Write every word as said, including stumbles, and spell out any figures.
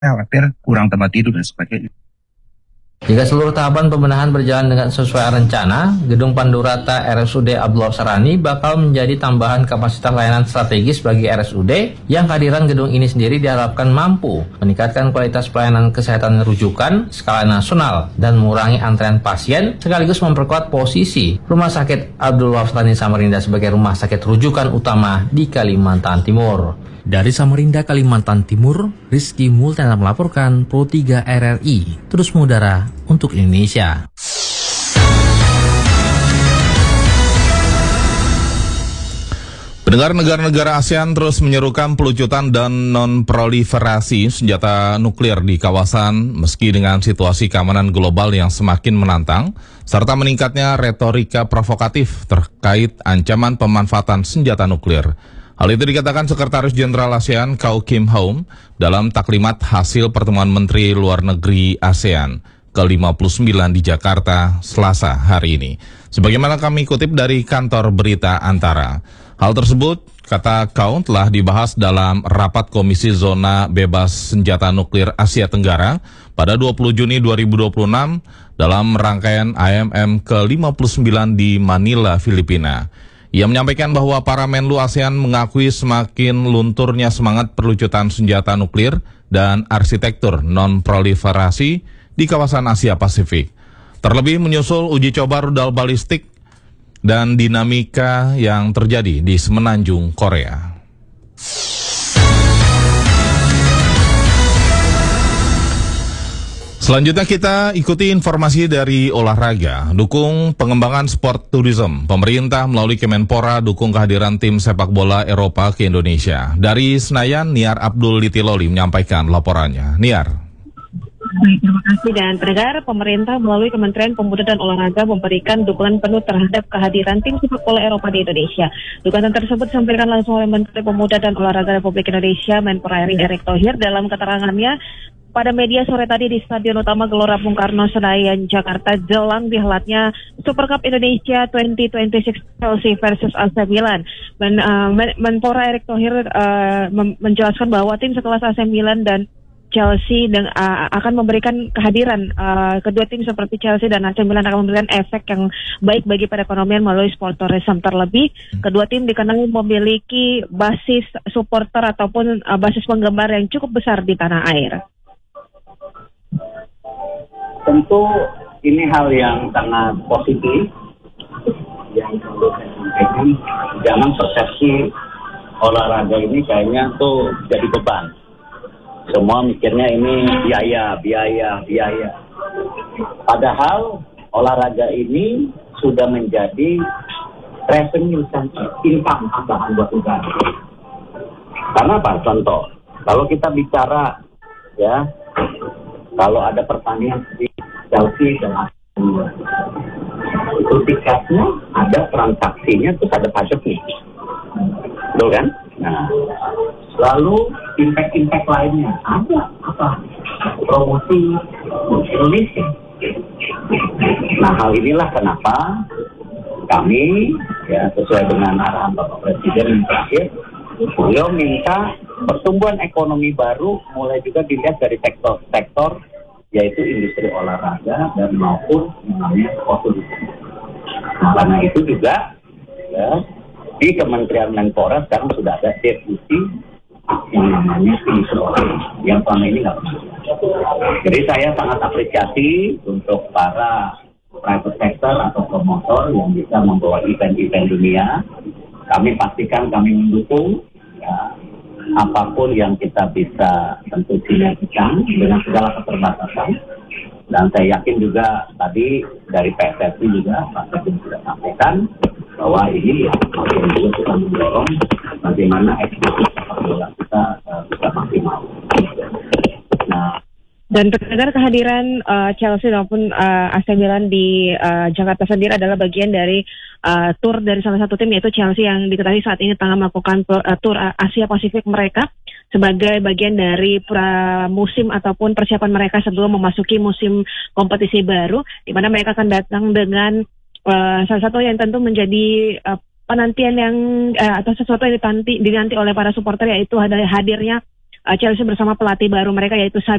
khawatir kurang tempat tidur dan sebagainya. Jika seluruh tahapan pembenahan berjalan dengan sesuai rencana, Gedung Pandurata R S U D Abdullah Sarani bakal menjadi tambahan kapasitas layanan strategis bagi R S U D yang kehadiran gedung ini sendiri diharapkan mampu meningkatkan kualitas pelayanan kesehatan rujukan skala nasional dan mengurangi antrean pasien sekaligus memperkuat posisi Rumah Sakit Abdullah Sarani Samarinda sebagai rumah sakit rujukan utama di Kalimantan Timur. Dari Samarinda, Kalimantan Timur, Rizky Multana melaporkan Pro tiga R R I, terus mengudara untuk Indonesia. Pendengar, negara-negara ASEAN terus menyerukan pelucutan dan non-proliferasi senjata nuklir di kawasan meski dengan situasi keamanan global yang semakin menantang, serta meningkatnya retorika provokatif terkait ancaman pemanfaatan senjata nuklir. Hal itu dikatakan Sekretaris Jenderal ASEAN Kau Kim Houm dalam taklimat hasil pertemuan Menteri Luar Negeri ASEAN ke lima puluh sembilan di Jakarta Selasa hari ini. Sebagaimana kami kutip dari kantor berita Antara, hal tersebut, kata Kau, telah dibahas dalam rapat Komisi Zona Bebas Senjata Nuklir Asia Tenggara pada dua puluh Juni dua ribu dua puluh enam dalam rangkaian A M M ke lima puluh sembilan di Manila, Filipina. Ia menyampaikan bahwa para Menlu ASEAN mengakui semakin lunturnya semangat perlucutan senjata nuklir dan arsitektur non-proliferasi di kawasan Asia Pasifik. Terlebih menyusul uji coba rudal balistik dan dinamika yang terjadi di Semenanjung Korea. Selanjutnya kita ikuti informasi dari olahraga. Dukung pengembangan sport tourism. Pemerintah melalui Kemenpora dukung kehadiran tim sepak bola Eropa ke Indonesia. Dari Senayan, Niar Abdul Litiloli menyampaikan laporannya. Niar. Baik, terima kasih. Dan pendengar, pemerintah melalui Kementerian Pemuda dan Olahraga memberikan dukungan penuh terhadap kehadiran tim sepak bola Eropa di Indonesia. Dukungan tersebut disampaikan langsung oleh Menteri Pemuda dan Olahraga Republik Indonesia, Menpora R I Erick Thohir, dalam keterangannya pada media sore tadi di Stadion Utama Gelora Bung Karno, Senayan, Jakarta, jelang dihelatnya Super Cup Indonesia dua ribu dua puluh enam Chelsea versus A C Milan. Men, uh, Menpora Erick Thohir uh, menjelaskan bahwa tim sekelas A C Milan dan Chelsea dan uh, akan memberikan kehadiran uh, kedua tim seperti Chelsea dan A C Milan akan memberikan efek yang baik bagi perekonomian melalui sport tourism. Terlebih, kedua tim dikenal memiliki basis supporter ataupun uh, basis penggemar yang cukup besar di tanah air. Tentu ini hal yang sangat positif yang perlu saya sampaikan. Jangan persepsi olahraga ini kayaknya tuh jadi beban. Semua mikirnya ini biaya, biaya, biaya. Padahal olahraga ini sudah menjadi revenue center, income tambahan buat negara. Karena apa? Contoh, kalau kita bicara ya, kalau ada pertandingan di Chelsea dan Arsenal, itu tiketnya ada transaksinya, terus ada pajaknya, betul kan? Nah, lalu impact-impact lainnya ada apa? Promosi Indonesia. Nah, hal inilah kenapa kami ya sesuai dengan arahan Bapak Presiden yang terakhir, beliau minta pertumbuhan ekonomi baru mulai juga dilihat dari sektor-sektor yaitu industri olahraga dan maupun namanya sport tourism. Nah, karena itu juga ya, di Kementerian Menpora sekarang sudah ada deputi yang namanya industri olahraga yang selama ini nggak pernah. Jadi saya sangat apresiasi untuk para private sector atau promotor yang bisa membawa event-event dunia. Kami pastikan kami mendukung ya, apapun yang kita bisa tentu sinergikan dengan segala keterbatasan. Dan saya yakin juga tadi dari P S S I juga Pak Presiden sudah sampaikan bahwa ini ya makin juga kita mendorong bagaimana eksekusi sepak bola kita uh, bisa maksimal. Nah, dan pendengar, kehadiran uh, Chelsea maupun uh, A C Milan di uh, Jakarta sendiri adalah bagian dari uh, tur dari salah satu tim yaitu Chelsea yang diketahui saat ini tengah melakukan uh, tur Asia Pasifik mereka sebagai bagian dari pra musim ataupun persiapan mereka sebelum memasuki musim kompetisi baru, di mana mereka akan datang dengan uh, salah satu yang tentu menjadi uh, penantian yang uh, atau sesuatu yang ditanti, dinanti oleh para supporter, yaitu hadirnya uh, Chelsea bersama pelatih baru mereka yaitu